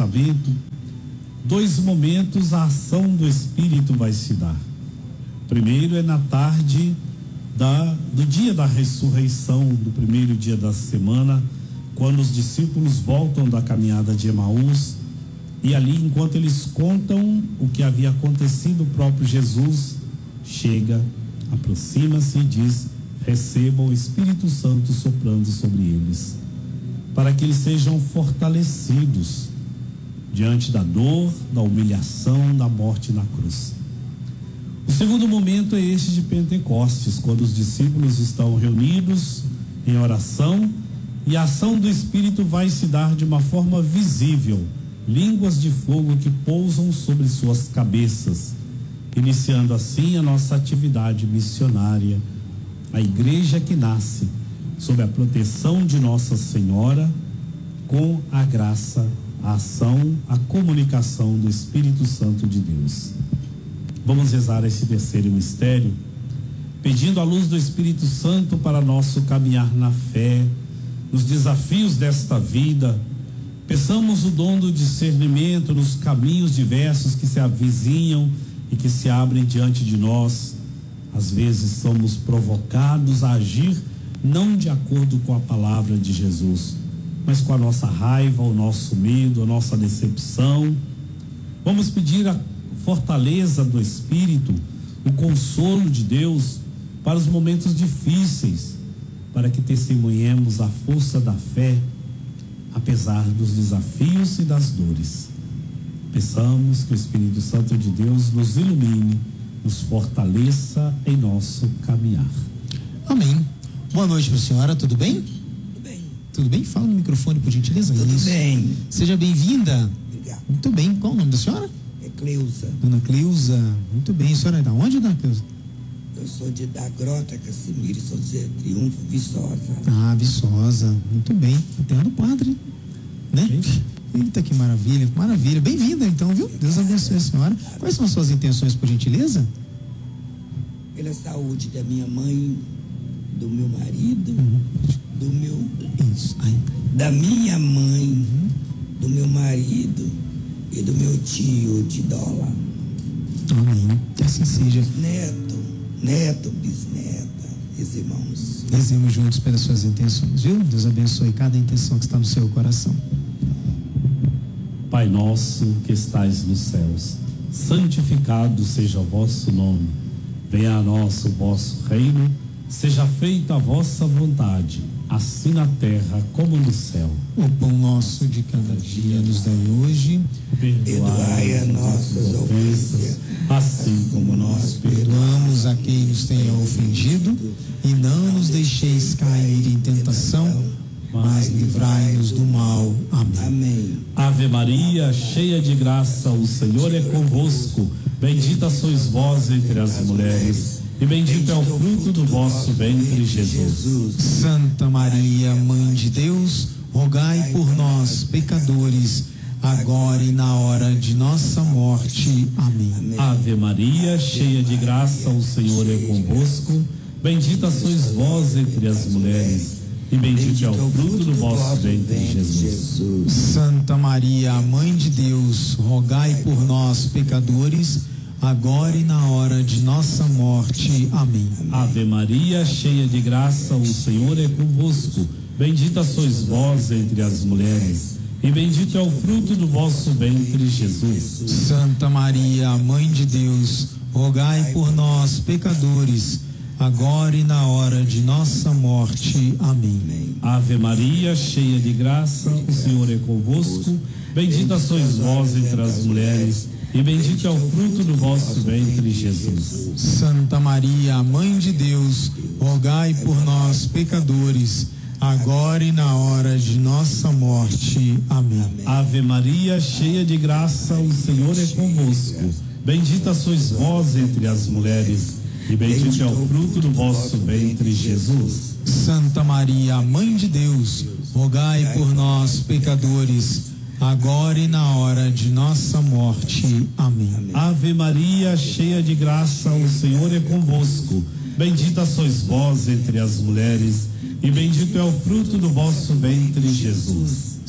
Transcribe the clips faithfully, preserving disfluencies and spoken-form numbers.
Testamento, dois momentos a ação do Espírito vai se dar. Primeiro é na tarde da, do dia da ressurreição, do primeiro dia da semana, quando os discípulos voltam da caminhada de Emaús, e ali, enquanto eles contam o que havia acontecido, o próprio Jesus chega, aproxima-se e diz: recebam o Espírito Santo soprando sobre eles, para que eles sejam fortalecidos diante da dor, da humilhação, da morte na cruz. O segundo momento é este de Pentecostes, quando os discípulos estão reunidos em oração e a ação do Espírito vai se dar de uma forma visível, línguas de fogo que pousam sobre suas cabeças, iniciando assim a nossa atividade missionária, a igreja que nasce sob a proteção de Nossa Senhora, com a graça, a ação, a comunicação do Espírito Santo de Deus. Vamos rezar esse terceiro mistério, pedindo a luz do Espírito Santo para nosso caminhar na fé, nos desafios desta vida. Peçamos o dom do discernimento nos caminhos diversos que se avizinham e que se abrem diante de nós. Às vezes somos provocados a agir não de acordo com a palavra de Jesus, mas com a nossa raiva, o nosso medo, a nossa decepção. Vamos pedir a fortaleza do Espírito, o consolo de Deus para os momentos difíceis, para que testemunhemos a força da fé, apesar dos desafios e das dores. Peçamos que o Espírito Santo de Deus nos ilumine, nos fortaleça em nosso caminhar. Amém. Boa noite para a senhora, tudo bem? Tudo bem. Tudo bem? Fala no microfone, por gentileza. Tudo Isso. bem. Seja bem-vinda. Obrigado. Muito bem. Qual o nome da senhora? É Cleusa. Dona Cleusa. Muito bem. A senhora é da onde, Dona Cleusa? Eu sou de da Grota, Casimiro, sou de Triunfo, Viçosa. Ah, Viçosa. Muito bem. Terra do Padre, né? Eita, que maravilha. Maravilha. Bem-vinda, então, viu? Deus abençoe a senhora. Quais são as suas intenções, por gentileza? Pela saúde da minha mãe, do meu marido, Uhum. do meu... Isso. Ai. Da minha mãe, uhum. do meu marido e do meu tio de dólar. Amém. Que assim seja. Neto, neto, bisneta, os irmãos. Rezemos juntos pelas suas intenções, viu? Deus abençoe cada intenção que está no seu coração. Pai nosso que estais nos céus, santificado seja o vosso nome. Venha a nós o vosso reino, seja feita a vossa vontade, assim na terra como no céu. O pão nosso de cada dia nos dai hoje. Perdoai as nossas ofensas, assim como nós Perdoamos a quem nos tenha ofendido e não nos deixeis cair em tentação, mas livrai-nos do mal. Amém. Amém. Ave Maria, cheia de graça, o Senhor é convosco. Bendita sois vós entre as mulheres, e bendito é o fruto do vosso ventre, Jesus. Santa Maria, Mãe de Deus, rogai por nós, pecadores, agora e na hora de nossa morte. Amém. Ave Maria, cheia de graça, o Senhor é convosco. Bendita sois vós entre as mulheres, e bendito é o fruto do vosso ventre, Jesus. Santa Maria, Mãe de Deus, rogai por nós, pecadores, agora e na hora de nossa morte. Amém. Ave Maria, cheia de graça, o Senhor é convosco. Bendita sois vós entre as mulheres, e bendito é o fruto do vosso ventre, Jesus. Santa Maria, Mãe de Deus, rogai por nós, pecadores, agora e na hora de nossa morte. Amém. Ave Maria, cheia de graça, o Senhor é convosco. Bendita sois vós entre as mulheres, e bendito é o fruto do vosso ventre, Jesus. Santa Maria, Mãe de Deus, rogai por nós, pecadores, agora e na hora de nossa morte. Amém. Ave Maria, cheia de graça, o Senhor é convosco. Bendita sois vós entre as mulheres, e bendito é o fruto do vosso ventre, Jesus. Santa Maria, Mãe de Deus, rogai por nós, pecadores, agora e na hora de nossa morte. Amém. Ave Maria, cheia de graça, o Senhor é convosco. Bendita sois vós entre as mulheres, e bendito é o fruto do vosso ventre, Jesus.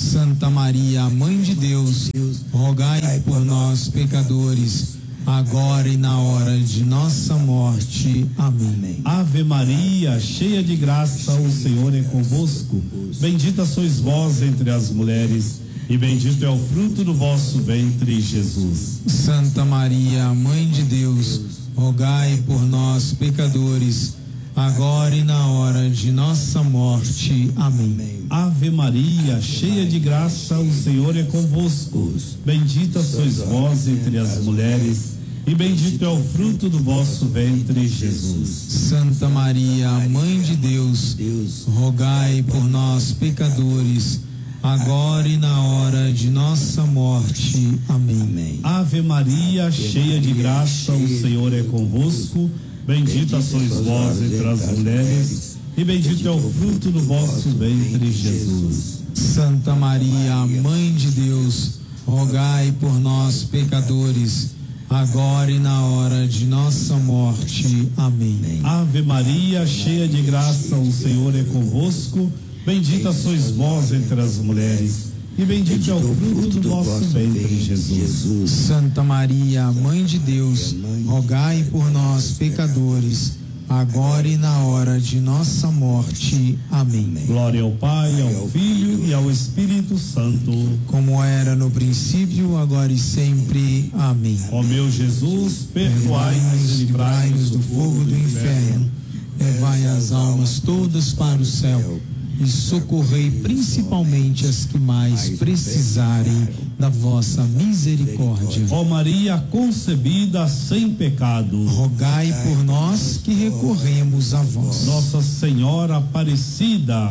Santa Maria, Mãe de Deus, rogai por nós, pecadores, agora e na hora de nossa morte. Amém. Ave Maria, cheia de graça, o Senhor é convosco. Bendita sois vós entre as mulheres, e bendito é o fruto do vosso ventre, Jesus. Santa Maria, Mãe de Deus, rogai por nós, pecadores, agora e na hora de nossa morte. Amém. Ave Maria, cheia de graça, o Senhor é convosco. Bendita sois vós entre as mulheres, e bendito é o fruto do vosso ventre, Jesus. Santa Maria, Mãe de Deus, rogai por nós, pecadores, agora e na hora de nossa morte. Amém. Ave Maria, cheia de graça, o Senhor é convosco. Bendita sois vós entre as mulheres, e bendito é o fruto do vosso ventre, Jesus. Santa Maria, Mãe de Deus, rogai por nós, pecadores, agora e na hora de nossa morte. Amém. Ave Maria, cheia de graça, o Senhor é convosco. Bendita sois vós entre as mulheres, e bendito é o fruto do vosso ventre, Jesus. Santa Maria, Mãe de Deus, rogai por nós, pecadores, agora e na hora de nossa morte. Amém. Glória ao Pai, ao Filho e ao Espírito Santo, como era no princípio, agora e sempre. Amém. Ó meu Jesus, perdoai-nos e livrai-nos do fogo do inferno. Levai as almas todas para o céu e socorrei principalmente as que mais precisarem da vossa misericórdia. Ó Maria concebida sem pecado, rogai por nós que recorremos a vós. Nossa Senhora Aparecida,